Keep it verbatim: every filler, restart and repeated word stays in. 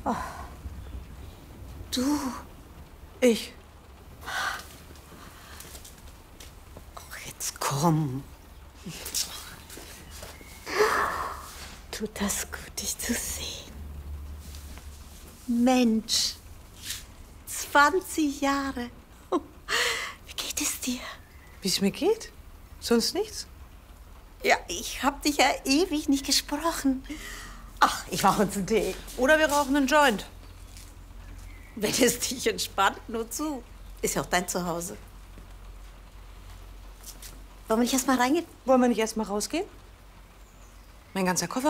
Du? Ich. Ach, jetzt komm. Tut das gut, dich zu sehen. Mensch, zwanzig Jahre. Wie geht es dir? Wie es mir geht? Sonst nichts? Ja, ich hab dich ja ewig nicht gesprochen. Ach, ich mache uns einen Tee. Oder wir rauchen einen Joint. Wenn es dich entspannt, nur zu. Ist ja auch dein Zuhause. Wollen wir nicht erst mal reingehen? Wollen wir nicht erst mal rausgehen? Mein ganzer Koffer